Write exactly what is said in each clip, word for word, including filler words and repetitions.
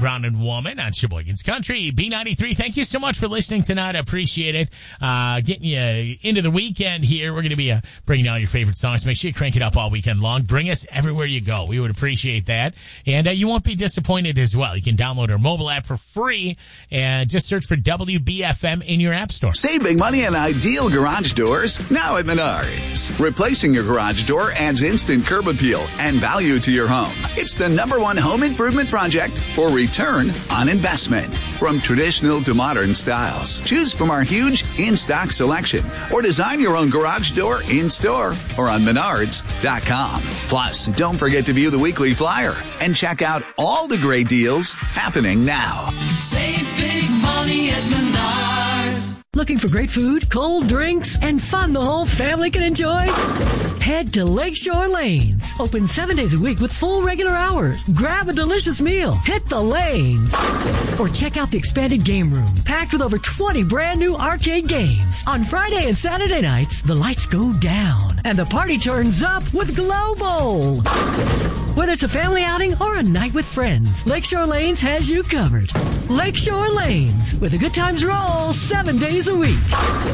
Brown and Woman on Sheboygan's Country. B ninety-three, thank you so much for listening tonight. I appreciate it. Uh, getting you into the weekend here. We're going to be uh, bringing all your favorite songs. Make sure you crank it up all weekend long. Bring us everywhere you go. We would appreciate that. And uh, you won't be disappointed as well. You can download our mobile app for free and just search for W B F M in your app store. Save big money on ideal garage doors now at Menards. Replacing your garage door adds instant curb appeal and value to your home. It's the number one home improvement project for return on investment. From traditional to modern styles, choose from our huge in-stock selection or design your own garage door in-store or on menards dot com. Plus, don't forget to view the weekly flyer and check out all the great deals happening now. Save big money at Menards. Looking for great food, cold drinks, and fun the whole family can enjoy? Head to Lakeshore Lanes. Open seven days a week with full regular hours. Grab a delicious meal. Hit the lanes. Or check out the expanded game room, packed with over twenty brand new arcade games. On Friday and Saturday nights, the lights go down and the party turns up with Glow Bowl. Whether it's a family outing or a night with friends, Lakeshore Lanes has you covered. Lakeshore Lanes, where the good times roll seven days a week.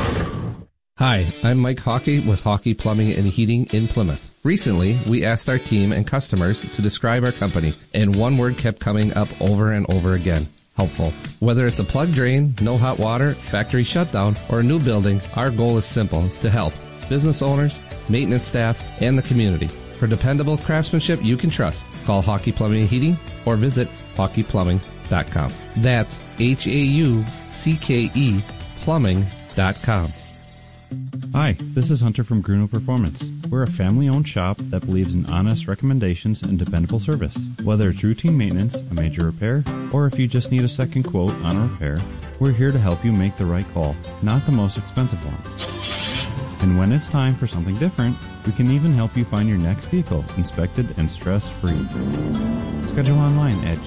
Hi, I'm Mike Hockey with Hockey Plumbing and Heating in Plymouth. Recently, we asked our team and customers to describe our company, and one word kept coming up over and over again: helpful. Whether it's a plug drain, no hot water, factory shutdown, or a new building, our goal is simple: to help business owners, maintenance staff, and the community. For dependable craftsmanship you can trust, call Hockey Plumbing and Heating or visit hockey plumbing dot com. That's H A U C K E plumbing dot com. Hi, this is Hunter from Gruno Performance. We're a family-owned shop that believes in honest recommendations and dependable service. Whether it's routine maintenance, a major repair, or if you just need a second quote on a repair, we're here to help you make the right call, not the most expensive one. And when it's time for something different, we can even help you find your next vehicle inspected and stress-free. Schedule online at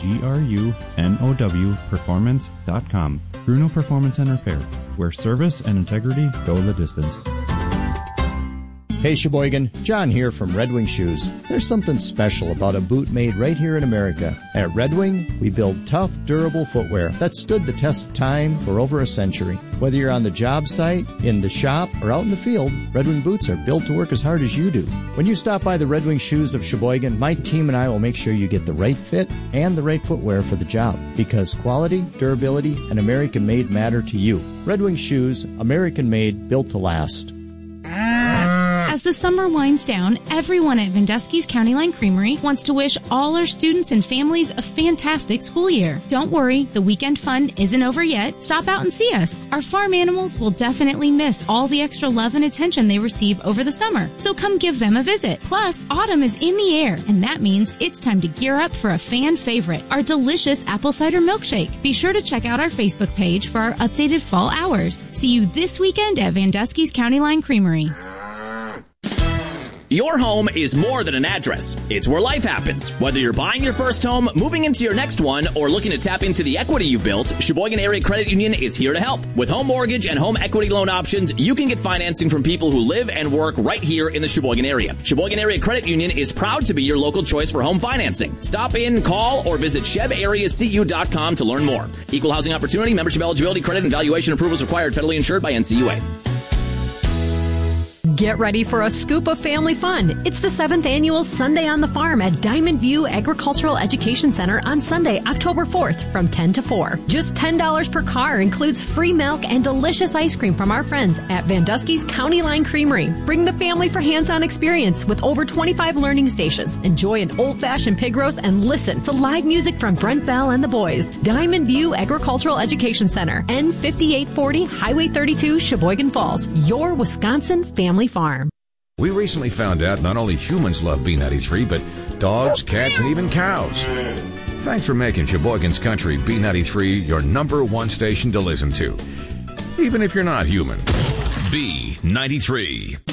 grunow performance dot com. Gruno Performance and Repair, where service and integrity go the distance. Hey Sheboygan, John here from Red Wing Shoes. There's something special about a boot made right here in America. At Red Wing, we build tough, durable footwear that stood the test of time for over a century. Whether you're on the job site, in the shop, or out in the field, Red Wing boots are built to work as hard as you do. When you stop by the Red Wing Shoes of Sheboygan, my team and I will make sure you get the right fit and the right footwear for the job, because quality, durability, and American made matter to you. Red Wing Shoes, American made, built to last. As the summer winds down, everyone at Vandusky's County Line Creamery wants to wish all our students and families a fantastic school year. Don't worry, the weekend fun isn't over yet. Stop out and see us. Our farm animals will definitely miss all the extra love and attention they receive over the summer, so come give them a visit. Plus, autumn is in the air, and that means it's time to gear up for a fan favorite, our delicious apple cider milkshake. Be sure to check out our Facebook page for our updated fall hours. See you this weekend at Vandusky's County Line Creamery. Your home is more than an address. It's where life happens. Whether you're buying your first home, moving into your next one, or looking to tap into the equity you've built, Sheboygan Area Credit Union is here to help. With home mortgage and home equity loan options, you can get financing from people who live and work right here in the Sheboygan area. Sheboygan Area Credit Union is proud to be your local choice for home financing. Stop in, call, or visit sheb area c u dot com to learn more. Equal housing opportunity, membership eligibility, credit, and valuation approvals required, federally insured by N C U A. Get ready for a scoop of family fun. It's the seventh annual Sunday on the Farm at Diamond View Agricultural Education Center on Sunday, October fourth from ten to four. Just ten dollars per car includes free milk and delicious ice cream from our friends at Vandusky's County Line Creamery. Bring the family for hands-on experience with over twenty-five learning stations. Enjoy an old-fashioned pig roast and listen to live music from Brent Bell and the boys. Diamond View Agricultural Education Center, N fifty-eight forty, Highway thirty-two, Sheboygan Falls. Your Wisconsin family farm. We recently found out not only humans love B ninety-three, but dogs, cats, and even cows. Thanks for making Sheboygan's Country B ninety-three your number one station to listen to, even if you're not human. B ninety-three.